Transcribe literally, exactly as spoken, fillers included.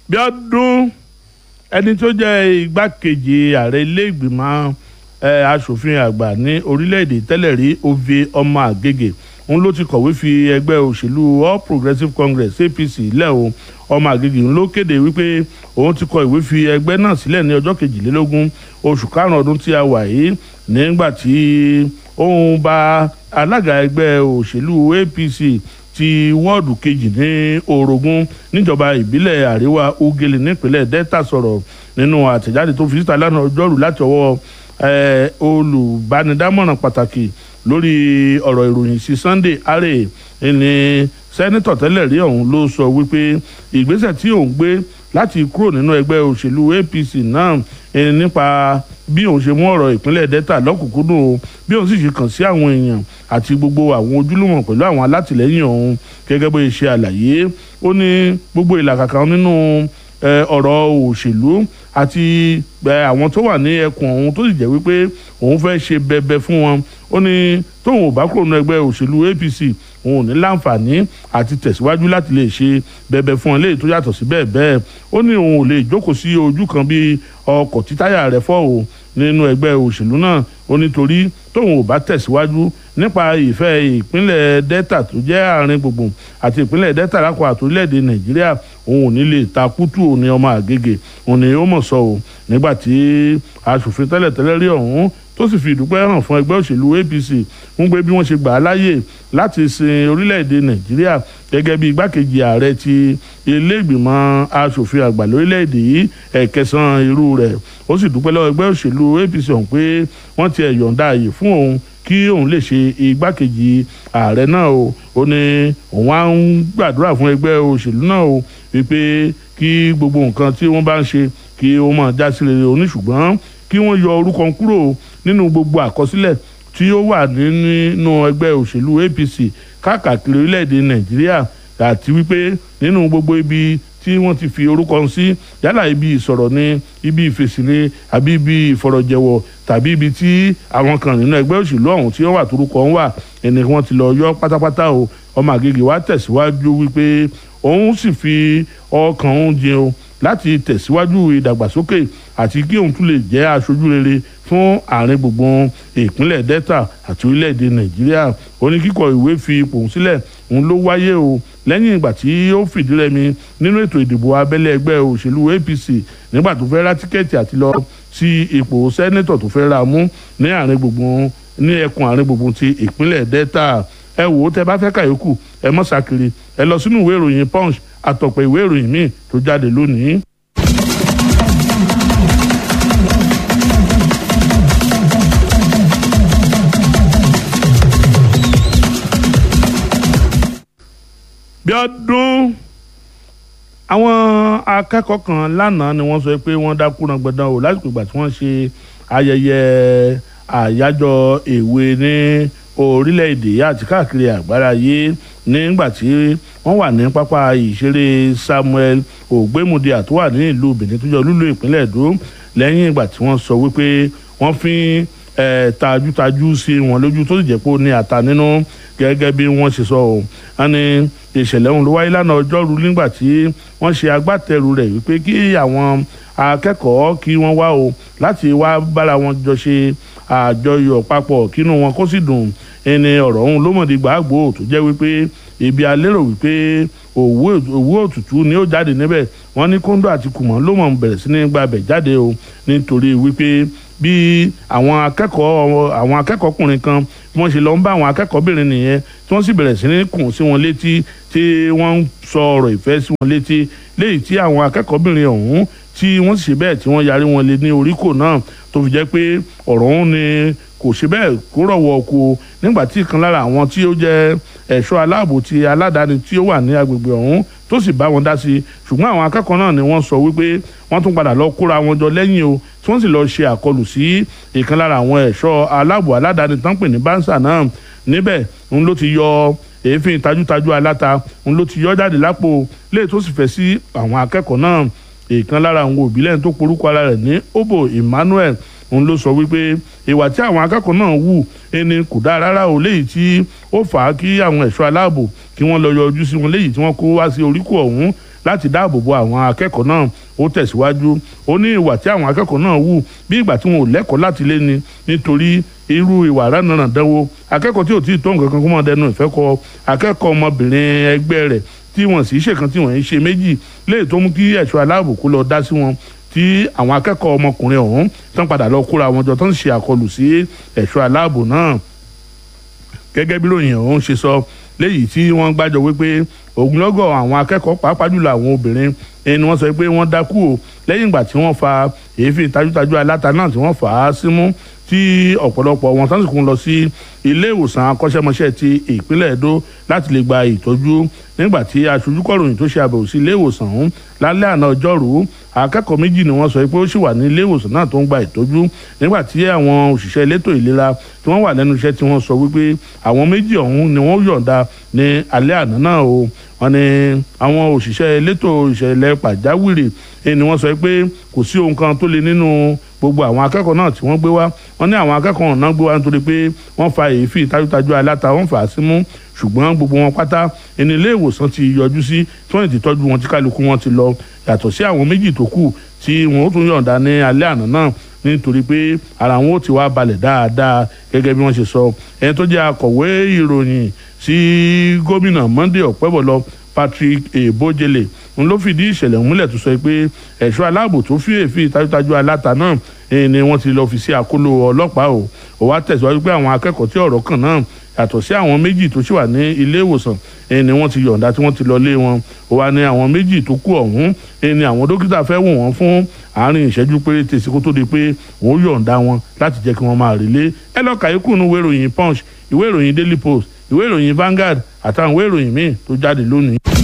Bíọ́dún ẹni tó jẹ́ igbákejì ààrẹ ilé ìgbìmọ̀ asòfin àgbà ní orílẹ̀-èdè tẹ́lẹ̀ rí Ovie Ọmọ Agege òun ló ti kọ̀wé fi ẹgbẹ́ òṣèlú All Progressives Congress A P C lẹ̀ o. Ọmọ Agege ló kéde wípé òun ti kọ ìwé fi ẹgbẹ́ náà sílẹ̀ ní ọjọ́ kejìlélógún oṣù karùn-ún ọdún tí a wà yìí nígbà tí òun bá alága ẹgbẹ́ òṣèlú A P C ti wọ́ọ̀dù kejì ní Orogún níjọba ìbílẹ̀ àríwá Ugele nípínlẹ̀ Delta sọ̀rọ̀ nínú àtẹ̀jáde tó fi síta lánàá ọjọ́rú láti ọwọ́ olùbánidámọ̀ràn pàtàkì lórí ọ̀rọ̀ ìròyìn sí Sunday Are ẹni sẹ́nitọ̀ tẹ́lẹ̀ rí ọ̀hún ló sọ wípé ìgbésẹ̀ tí òun gbé láti kúrò nínú ẹgbẹ́ òṣèlú A P C náà nípa bí òun ṣe mú ọ̀rọ̀ ìpínlẹ̀ Delta lọ́kùnkúndùn bí òun sì ṣe kàn sí àwọn èèyàn àti gbogbo àwọn ojúlùmọ̀ pẹ̀lú àwọn alátìlẹ́yìn òun gẹ́gẹ́ bó ṣe àlàyé ó ní gbogbo ìlàkàkà nínú ọ̀rọ̀ òṣèlú àti àwọn tó wà ní ẹkùn ọ̀hún tó sì jẹ́ wípé òun fẹ́ ṣe bẹbẹ fún wọn ó ní tóun ò bá kúrò nínú ẹgbẹ́ òṣèlú A P C òun ò ní láǹfààní àti tẹ̀síwájú láti lè ṣe bẹbẹ fún wọn léyìí tó yàtọ̀ sí bẹ́ẹ̀ bẹ́ẹ̀ ó ní òun ò lè jókòó sí ojú kan bí ọkọ̀ tí táyà rẹ̀ fọ́ o nínú ẹgbẹ́ òṣèlú náà ó nítorí tóun ò bá tẹ̀síwájú nípa ìfẹ́ ìpínlẹ̀ Delta tó jẹ́ àárín gbùngbùn àti ìpínlẹ̀ Delta lápò àtòrílẹ̀-èdè Nàìjíríà òun ò ní lè ta kútù òní Ọmọ Agege òun ni ó mọ̀ sọ o nígbà tí aṣòfin tẹ́lẹ̀tẹ́lẹ̀ rí ọ̀hún tó sì fi ìdúpẹ́ hàn fún ẹgbẹ́ òṣèlú A P C ń gbé bí wọ́n ṣe gbà á láàyè láti sin orílẹ̀-èdè Nàìjíríà gẹ́gẹ́ bí igbákejì ààrẹ ti ilé ìgbìmọ̀ asòfin àgbà lórílẹ̀-èdè yìí ẹ̀kẹsàn irú rẹ̀ ó sì dúpẹ́ lọ́wọ́ ẹgbẹ́ òṣèlú A P C ọ̀hún pé wọ́n ti yọ̀ǹda ààyè fún òun kí òun lè ṣe igbákejì ààrẹ náà o ó ní òun á ń gbàdúrà fún ẹgbẹ́ òṣèlú náà o wípé kí gbogbo nǹkan tí wọ́n bá ń ṣe kí ó máa já sí rere oníṣùgbọ́n kí wọ́n yọ orúkọ kúrò nínú gbogbo àkọsílẹ̀ tí ó wà nínú ẹgbẹ́ òṣèlú A P C káàkiri orílẹ̀-èdè Nàìjíríà àti wípé nínú gbogbo ibi tí wọ́n ti fi orúkọ sí yálà ibi ìsọ̀rọ̀ ni ibi ìfèsì ni àbí ibi ìfọ̀rọ̀jẹ̀wọ̀ tàbí ibi tí àwọn kan nínú ẹgbẹ́ òṣèlú ọ̀hún tí wọ́n wà torúkọ ń wà ẹni wọ́n ti lọ yọ pátápátá o. Ọmọ Agege wá tẹ̀síwájú wípé òun sì fi ọkàn òun jìn o láti tẹ̀síwájú ìdàgbàsókè àti kí òun tún lè jẹ́ aṣojú rere fún àárín gbùngbùn ìpínlẹ̀ Delta àti orílẹ̀-èdè Nàìjíríà ó ní kíkọ ìwé fi ipò òun sílẹ̀ òun ló wáyé o lẹ́yìn ìgbà tí ó fìdí rẹmi nínú ètò ìdìbò abẹ́lé ẹgbẹ́ òṣèlú A P C nígbà tó fẹ́ ra tíkẹ́ẹ̀tì àti lọ sí ipò sẹ́nẹ́tọ̀ tó fẹ́ ra mú ní àárín gbùngbùn ní ẹkùn àárín gbùngbùn ti ìpínlẹ̀ Delta ẹ wò ó tẹ bá fẹ́ kàyókù ẹ mọ́ sákiri ẹ lọ sínú ìwé ìròyìn Punch àtọ̀pọ̀ ìwé ìròyìn míì tó jáde lónìí. Bíọ́dún àwọn akẹ́kọ̀ọ́ kan lánàá ni wọ́n sọ pé wọ́n dákú rangbọ̀dàn o lásìkò ìgbà tí wọ́n ṣe ayẹyẹ àyájọ́ èwe ní orílẹ̀-èdè àti káàkiri àgbáráyé nígbà tí wọ́n wà ní pápá ìṣeré Samuel Ogbemudia tó wà ní ìlú Benin tó jẹ́ olúlu ìpínlẹ̀ Èdó lẹ́yìn ìgbà tí wọ́n sọ wípé wọ́n fi tajútajú sí wọn lójú tó sì jẹ́ pé ó ní ata nínú gẹ́gẹ́ bí wọ́n ṣe sọ ọ́ wọ́n ní ìṣẹ̀lẹ̀ ọ̀hún ló wáyé lánàá ọjọ́rú nígbà tí wọ́n ṣe agbátẹrù rẹ̀ wípé kí àwọn akẹ́kọ̀ọ́ kí wọ́n wá o láti wá bára wọn jọ ṣe àjọyọ̀ papọ̀ kínú wọn kó sì dùn ẹni ọ̀rọ̀ ọ̀hún ló mọ̀dí gbàgbó tó jẹ́ wípé ibi alérò wípé òwú òtútù ni ó jáde níbẹ̀ wọ́n ní kóńdó àti kùmọ̀ ló mọ̀ bẹ̀rẹ̀ sí ní gbàbẹ̀ jáde o nítorí wípé bí àwọn akẹ́kọ̀ọ́ àwọn akẹ́kọ̀ọ́kùnrin kan bí wọ́n ṣe lọ ń bá àwọn akẹ́kọ̀ọ́bìnrin nìyẹn tí wọ́n sì bẹ̀rẹ̀ sí ní kùn sí wọn létí tí wọ́n ń sọ ọ̀rọ̀ ìfẹ́ sí wọn létí léyìí tí àwọn akẹ́kọ̀ọ́bìnrin ọ̀hún tí wọ́n sì ṣe bẹ́ẹ̀ tí wọ́n yarí wọn lé ní oríkò náà tó fi jẹ́ pé ọ̀rọ̀ ọ̀hún ni kò ṣe bẹ́ẹ̀ kó rọ̀wọ́ oko nígbà tí kan lára àwọn tí ó jẹ́ ẹ̀ṣọ́ aláàbò ti aládàáni tí ó wà ní agbègbè ọ̀hún tó sì bá wọn dá sí ṣùgbọ́n àwọn akẹ́kọ̀ọ́ náà ni wọ́n sọ wípé wọ́n tún padà lọ kóra wọn jọ lẹ́yìn o tí wọ́n sì lọ ṣe àkọlù sí ìkan lára àwọn ẹ̀ṣọ́ aláàbò aládàáni tán pè ní bánsà náà níbẹ̀ ń ló ti yọ èéfín tajútajú aláta ń ló ti yọ jáde lápò léè tó sì fẹ́ sí àwọn akẹ́kọ̀ọ́ náà ìkan lára àwọn òbí lẹ́yìn tó porúkọ ara rẹ̀ ní Obo Emmanuel òun ló sọ wípé ìwà tí àwọn akẹ́kọ̀ọ́ náà wù ẹni kò dáa rárá o léyìí tí ó fà á kí àwọn ẹ̀ṣọ́ aláàbò kí wọ́n lọ yọjú sí wọn léyìí tí wọ́n kó wá sí oríkò ọ̀hún láti dáàbò bo àwọn akẹ́kọ̀ọ́ náà. Ó tẹ̀síwájú ó ní ìwà tí àwọn akẹ́kọ̀ọ́ náà hù bí ìgbà tí wọn ò lẹ́kọ̀ọ́ láti lé ni nítorí irú ìwà ránàdánwò akẹ́kọ̀ọ́ tí ò tí ì tó nǹkan kan kó mọ̀ dẹnu ìfẹ́ kọ akẹ́kọ̀ọ́ ọmọbìnrin ẹgbẹ́ rẹ̀ tí wọ́n sì ṣèkan tí wọ́n ń ṣe méjì léè tó mú kí ẹ̀ṣọ́ aláàbò kó lọ dá sí wọn tí àwọn akẹ́kọ̀ọ́ ọmọkùnrin ọ̀hún tán padà lọ kóra wọn jọ tán ṣe àkọlù sí ẹ̀ṣọ́ aláàbò náà. Gẹ́gẹ́ bí ròyìn ọ̀hún ṣe sọ léyìí tí wọ́n gbàjọ wípé ogunlọ́gọ̀ àwọn akẹ́kọ̀ọ́ pàápàá jùlọ àwọn obìnrin ẹni wọ́n sọ pé wọ́n dákú o lẹ́yìn ìgbà tí wọ́n fa èéfín tajútajú aláta náà tí wọ́n fà á símú tí ọ̀pọ̀lọpọ̀ wọn tán sì kún lọ sí ilé ìwòsàn akọ́ṣẹ́mọṣẹ́ ti ìpínlẹ̀ Èdó láti lè gba ìtọ́jú nígbà tí aṣojú kọ̀ròyìn tó ṣe àbẹ̀wò sí ilé ìwòsàn ọ̀hún lálẹ́ àná ọjọ́rú akẹ́kọ̀ọ́ méjì ni wọ́n sọ pé ó sì wà ní ilé ìwòsàn náà tó ń gba ìtọ́jú nígbà tí àwọn òṣìṣẹ́ elétò ìlera tí wọ́n wà lẹ́nu iṣẹ́ tí wọ́n sọ wípé àwọn méjì ọ̀hún ni wọ́n yọ̀ǹda ní alẹ́ àná náà o wọ́n ní àwọn òṣìṣẹ́ elétò ìṣẹ̀lẹ̀ pàjáwìrì ni wọ́n sọ pé kò sí ohun kan tó le nínú gbogbo àwọn akẹ́kọ̀ọ́ náà tí wọ́n gbé wá wọ́n ní àwọn akẹ́kọ̀ọ́ náà gbé wá nítorí pé wọ́n fa èéfín tajútajú aláta wọ́n fà á símú ṣùgbọ́n gbogbo wọn pátá ẹni ilé ìwòsàn ti yọjú sí tí wọ́n ti tọ́jú wọn tí kálukú wọn ti lọ yàtọ̀ sí àwọn méjì tó kù tí wọn ó tún yọ̀ǹda ní alẹ́ àná náà nítorí pé ara wọn ó ti wá balẹ̀ dáadáa gẹ́gẹ́ bí wọ́n ṣe sọ ẹni tó jẹ́ akọ̀wé ìròyìn sí gómìnà Monday Ọ̀pẹ́bọ̀lọ Patrick Ebojele n ló fìdí ìṣẹ̀lẹ̀ múlẹ̀ tó sọ pé ẹ̀ṣọ́ aláàbò tó fi èéfín tajútajú aláta náà ni wọ́n ti lọ fi sí àkóló ọlọ́pàá o ó wá tẹ̀síwájú pé àwọn akẹ́kọ̀ọ́ tí ọ̀rọ̀ kàn náà yàtọ̀ sí àwọn méjì tó ṣì wà ní ilé ìwòsàn ni wọ́n ti yọ̀ǹda tí wọ́n ti lọ lé wọn ó wá ní àwọn méjì tó kù ọ̀hún ni àwọn dókítà fẹ́ wò wọ́n fún àárín ìṣẹ́jú péréte sí kó tó di pé wọ́n yọ̀ǹda wọn láti jẹ́ kí wọ́n máa rèlé ẹ lọ́ọ́ kàyékù nínú ìwé ìròyìn Punch ìwé ìròyìn Daily Post ìwé ìròyìn Vanguard àtàwọn ìwé ìròyìn míì tó jáde lónìí.